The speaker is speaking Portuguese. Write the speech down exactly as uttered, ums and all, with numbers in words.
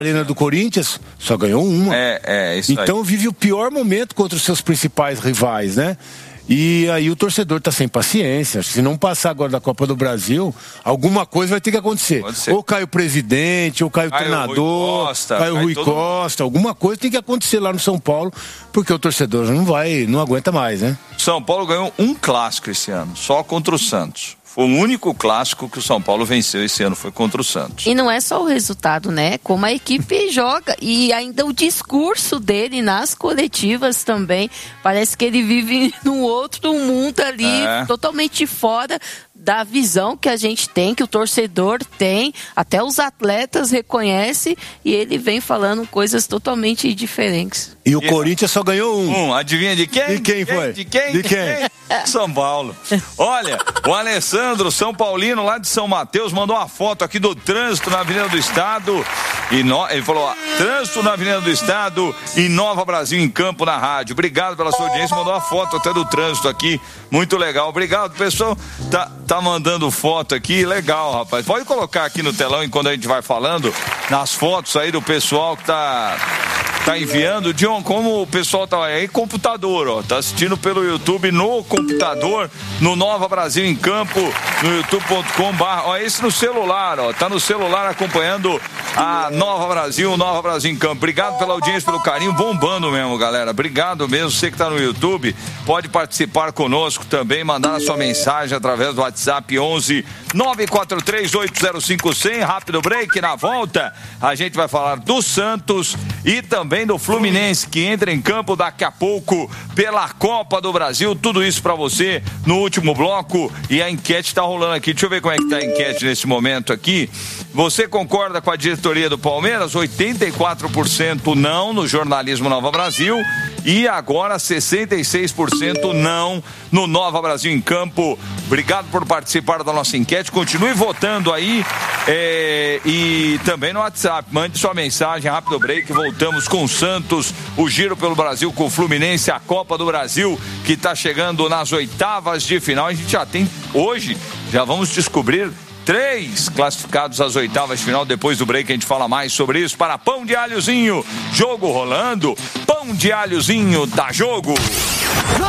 Arena do Corinthians só ganhou uma. É, é, isso Então aí. vive o pior momento contra os seus principais rivais, né? E aí o torcedor tá sem paciência. Se não passar agora da Copa do Brasil, alguma coisa vai ter que acontecer. Ou cai o presidente, ou cai o Cai o treinador, Rui Costa, cai o cai Rui todo Costa. Alguma coisa tem que acontecer lá no São Paulo, porque o torcedor não vai, não aguenta mais, né? São Paulo ganhou um clássico esse ano, só contra o Santos. Foi o único clássico que o São Paulo venceu esse ano, foi contra o Santos. E não é só o resultado, né? Como a equipe joga. E ainda o discurso dele nas coletivas também. Parece que ele vive num outro mundo ali, é. totalmente fora da visão que a gente tem, que o torcedor tem, até os atletas reconhecem, e ele vem falando coisas totalmente diferentes. E o e Corinthians só ganhou um. Um, adivinha de quem? De quem foi? De quem? De quem? São Paulo. Olha, o Alessandro, São Paulino, lá de São Mateus, mandou uma foto aqui do trânsito na Avenida do Estado. E no, ele falou, ó, trânsito na Avenida do Estado e Nova Brasil em Campo na rádio. Obrigado pela sua audiência, mandou uma foto até do trânsito aqui. Muito legal. Obrigado, pessoal. Tá, tá mandando foto aqui. Legal, rapaz. Pode colocar aqui no telão enquanto a gente vai falando nas fotos aí do pessoal que tá... Tá enviando, John, como o pessoal tá aí, computador, ó, tá assistindo pelo YouTube no computador, no Nova Brasil em Campo, no youtube ponto com barra, ó, esse no celular, ó, tá no celular acompanhando a Nova Brasil, Nova Brasil em Campo. Obrigado pela audiência, pelo carinho, bombando mesmo, galera, obrigado mesmo, você que tá no YouTube, pode participar conosco também, mandar a sua mensagem através do WhatsApp onze nove quatro três oito zero cinco zero zero, rápido break, na volta a gente vai falar do Santos e também Também do Fluminense, que entra em campo daqui a pouco pela Copa do Brasil. Tudo isso pra você no último bloco. E a enquete tá rolando aqui. Deixa eu ver como é que tá a enquete nesse momento aqui. Você concorda com a diretoria do Palmeiras? oitenta e quatro por cento não no Jornalismo Nova Brasil. E agora sessenta e seis por cento não no Nova Brasil em Campo. Obrigado por participar da nossa enquete. Continue votando aí. É, e também no WhatsApp. Mande sua mensagem, rápido break. Voltamos com o Santos, o Giro pelo Brasil com o Fluminense, a Copa do Brasil que está chegando nas oitavas de final. A gente já tem hoje, já vamos descobrir três classificados às oitavas de final. Depois do break a gente fala mais sobre isso. Para Pão de Alhozinho, jogo rolando, Pão de Alhozinho, dá jogo.